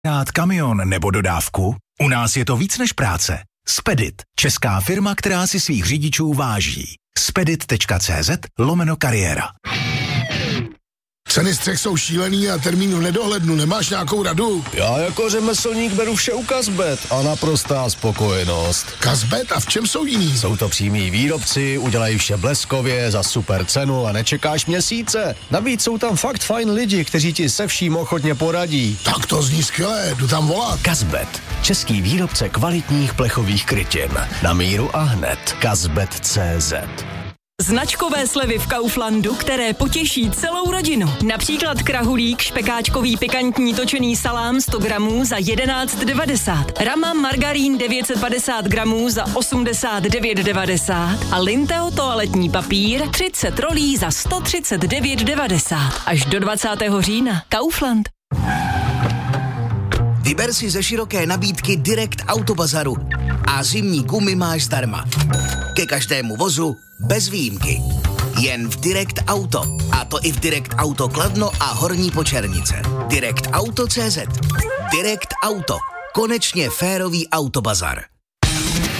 Dát kamion nebo dodávku? U nás je to víc než práce. Spedit, česká firma, která si svých řidičů váží. spedit.cz/kariéra. Ceny střech jsou šílený a termín v nedohlednu. Nemáš nějakou radu? Já jako řemeslník beru vše u Kazbet a naprostá spokojenost. Kazbet? A v čem jsou jiný? Jsou to přímí výrobci, udělají vše bleskově, za super cenu a nečekáš měsíce. Navíc jsou tam fakt fajn lidi, kteří ti se vším ochotně poradí. Tak to zní skvěle, jdu tam volat. Kazbet, český výrobce kvalitních plechových krytin. Na míru a hned. Kazbet.cz. Značkové slevy v Kauflandu, které potěší celou rodinu. Například krahulík, špekáčkový pikantní točený salám 100 gramů za 11,90. Rama margarín 950 gramů za 89,90. A Linteo toaletní papír 30 rolí za 139,90. Až do 20. října. Kaufland. Vyber si ze široké nabídky Direct Autobazaru a zimní gumy máš zdarma. Ke každému vozu bez výjimky. Jen v Direct Auto. A to i v Direct Auto Kladno a Horní Počernice. Direct Auto.cz. Direct Auto. Konečně férový autobazar.